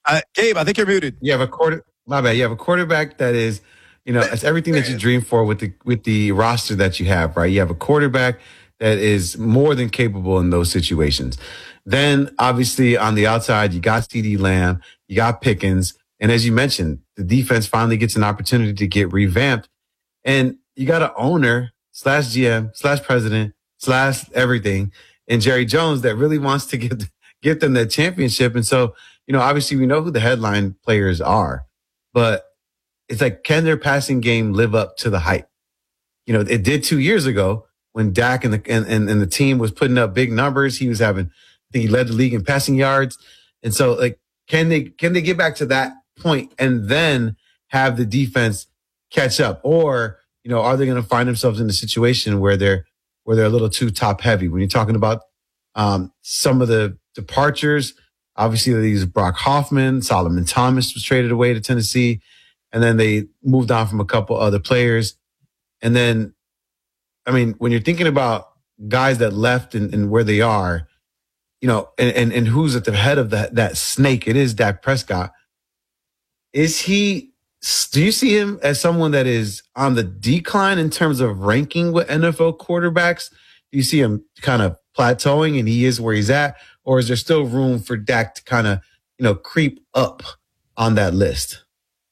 Gabe, I think you're muted. You have a quarter. My bad. You have a quarterback that is, it's everything that you dream for with the roster that you have, right? You have a quarterback that is more than capable in those situations. Then, obviously, on the outside, you got CeeDee Lamb, you got Pickens, and as you mentioned, the defense finally gets an opportunity to get revamped, and you got an owner slash GM slash president slash everything, and Jerry Jones that really wants to get them that championship, and so. Obviously we know who the headline players are, but it's like, can their passing game live up to the hype? It did 2 years ago when Dak and the team was putting up big numbers. He was I think he led the league in passing yards. And so can they get back to that point and then have the defense catch up? Or, are they going to find themselves in a situation where they're a little too top heavy? When you're talking about some of the departures, obviously, they used Brock Hoffman. Solomon Thomas was traded away to Tennessee. And then they moved on from a couple other players. And then, when you're thinking about guys that left and where they are, and who's at the head of that snake, it is Dak Prescott. Do you see him as someone that is on the decline in terms of ranking with NFL quarterbacks? Do you see him kind of plateauing and he is where he's at? Or is there still room for Dak to kind of, creep up on that list?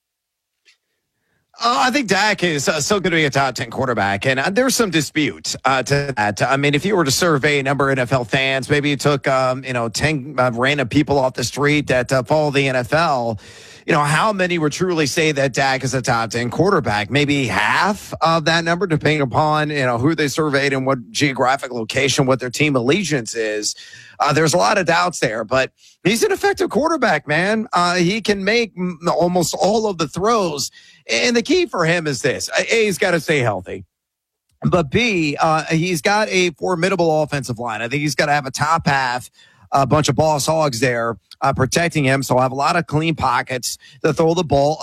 I think Dak is still going to be a top 10 quarterback, and there's some dispute to that. If you were to survey a number of NFL fans, maybe you took 10 random people off the street that follow the NFL, how many would truly say that Dak is a top 10 quarterback? Maybe half of that number, depending upon, who they surveyed and what geographic location, what their team allegiance is. There's a lot of doubts there, but he's an effective quarterback, man. He can make almost all of the throws. And the key for him is this. A, he's got to stay healthy. But B, he's got a formidable offensive line. I think he's got to have a top half, a bunch of boss hogs there protecting him. So I'll have a lot of clean pockets to throw the ball